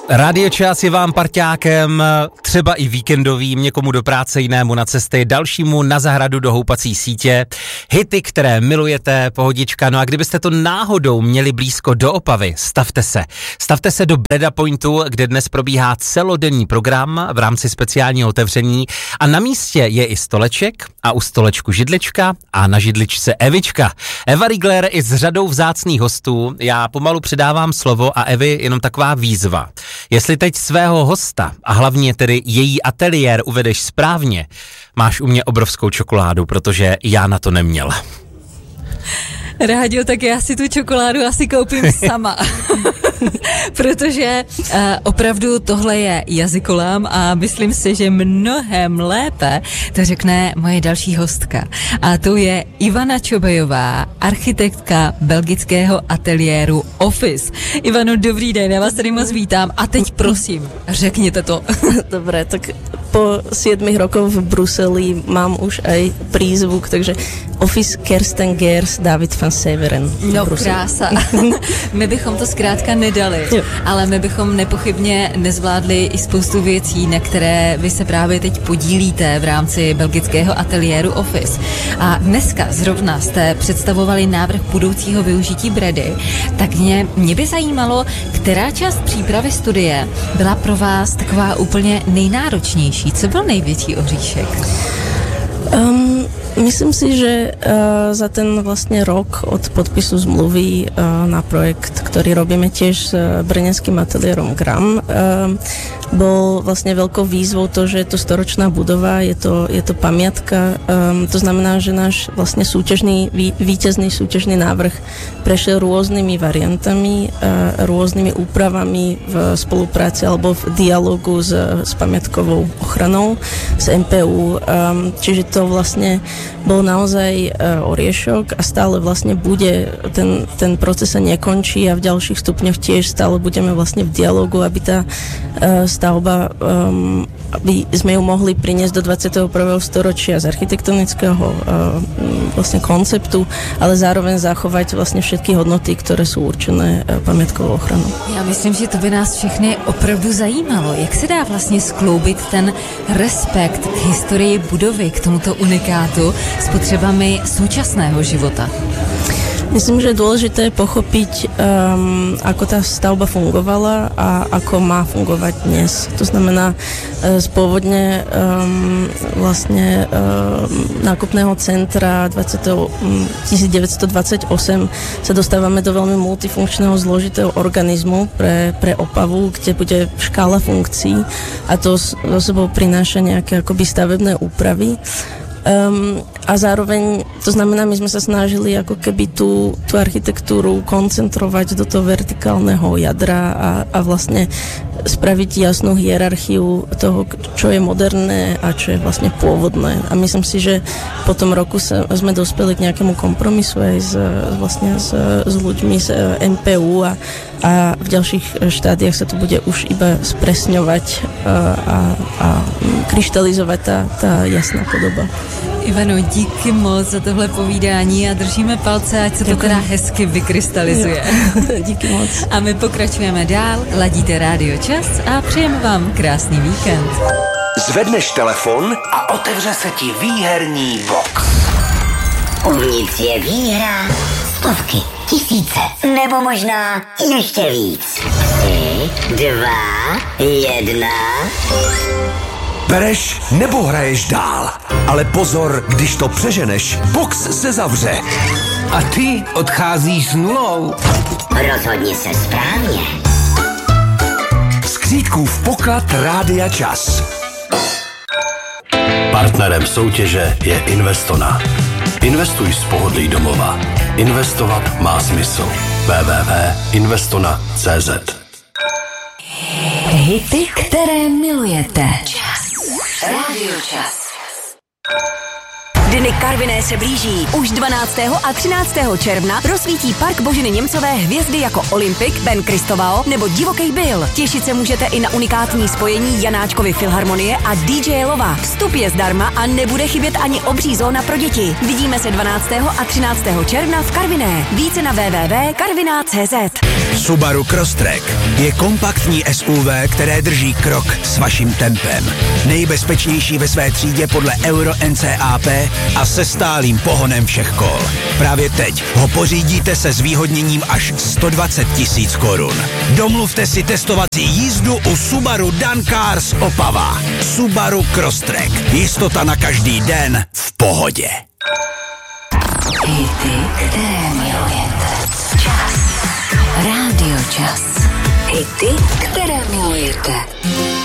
Radio Čas je vám parťákem, třeba i víkendovým, někomu do práce, jinému na cesty, dalšímu na zahradu do houpací sítě. Hity, které milujete, pohodička. No a kdybyste to náhodou měli blízko do Opavy, stavte se. Stavte se do Breda Pointu, kde dnes probíhá celodenní program v rámci speciálního otevření a na místě je i stoleček a u stolečku židlička a na židličce Evička. Eva Riegler i s řadou vzácných hostů. Já pomalu předávám slovo a Evi jenom taková výzva. Jestli teď svého hosta a hlavně tedy její ateliér uvedeš správně, máš u mě obrovskou čokoládu, protože já na to neměl. Rádio, tak já si tu čokoládu asi koupím sama, protože opravdu tohle je jazykolám a myslím si, že mnohem lépe to řekne moje další hostka. A to je Ivana Čobejová, architektka belgického ateliéru Office. Ivano, dobrý den, já vás tady moc vítám a teď prosím, řekněte to. Dobre, tak po 7 rokoch v Bruseli mám už aj prízvuk, takže Office Kersten Gers David van Severen. No krása. My bychom to zkrátka nedali, ale my bychom nepochybně nezvládli i spoustu věcí, na které vy se právě teď podílíte v rámci belgického ateliéru Office. A dneska zrovna jste představovali návrh budoucího využití Bredy, tak mě by zajímalo, která část přípravy studie byla pro vás taková úplně nejnáročnější. Co byl největší oříšek? Myslím si, že za ten vlastne rok od podpisu zmluvy na projekt, ktorý robíme tiež s brněnským ateliérom Gram, bol vlastne veľkou výzvou to, že je to storočná budova, je to pamiatka. To znamená, že náš vlastne víťazný súťažný návrh prešiel rôznymi variantami, rôznymi úpravami v spolupráci alebo v dialogu s pamiatkovou ochranou, s MPU. Čiže to vlastne bol naozaj oriešok a stále vlastne bude, ten proces sa nekončí a v ďalších stupňoch tiež stále budeme vlastne v dialogu, aby tá stavba, aby sme ju mohli priniesť do 21. storočia z architektonického vlastne konceptu, ale zároveň zachovať vlastne všetky hodnoty, ktoré sú určené pamiatkovou ochranou. Já myslím, že to by nás všechny opravdu zajímalo. Jak se dá vlastně skloubit ten respekt k historii budovy, k tomuto unikátu s potřebami současného života? Myslím, že je dôležité pochopiť, ako tá stavba fungovala a ako má fungovať dnes. To znamená, z pôvodne vlastne nákupného centra 1928 sa dostávame do veľmi multifunkčného zložitého organizmu pre Opavu, kde bude škála funkcií a to so sebou prináša nejaké akoby stavebné úpravy. A zároveň, to znamená, my sme sa snažili ako keby tú architektúru koncentrovať do toho vertikálneho jadra a vlastne spraviť jasnú hierarchiu toho, čo je moderné a čo je vlastne pôvodné. A myslím si, že po tom roku sme dospeli k nejakému kompromisu aj s ľuďmi z MPU a v ďalších štádiách sa to bude už iba spresňovať a kryštalizovať tá jasná podoba. Ivano, díky moc za tohle povídání a držíme palce, ať se to teda hezky vykrystalizuje. Díky moc. A my pokračujeme dál, ladíte Radio Čas a přejeme vám krásný víkend. Zvedneš telefon a otevře se ti výherní box. Uvnitř je výhra, stovky, tisíce, nebo možná ještě víc. 3, 2, 1... Bereš nebo hraješ dál? Ale pozor, když to přeženeš, box se zavře. A ty odcházíš s nulou. Rozhodni se správně. Skřítkův poklad Rádia Čas. Partnerem soutěže je Investona. Investuj z pohodlí domova. Investovat má smysl. www.investona.cz. Hity, které milujete. Radio Čas. Dny Karviné se blíží. Už 12. a 13. června rozsvítí Park Boženy Němcové hvězdy jako Olympik, Ben Kristovao nebo Divokej Bill. Těšit se můžete i na unikátní spojení Janáčkovy filharmonie a DJ Lova. Vstup je zdarma a nebude chybět ani obří zóna pro děti. Vidíme se 12. a 13. června v Karviné. Více na www.karviná.cz. Subaru Crosstrek je kompaktní SUV, které drží krok s vaším tempem. Nejbezpečnější ve své třídě podle Euro NCAP a se stálým pohonem všech kol. Právě teď ho pořídíte se zvýhodněním až 120 000 korun. Domluvte si testovací jízdu u Subaru Dan Cars Opava. Subaru Crosstrek. Jistota na každý den v pohodě. Hity, které milujete. Čas. Rádio Čas. Hity, které milujete.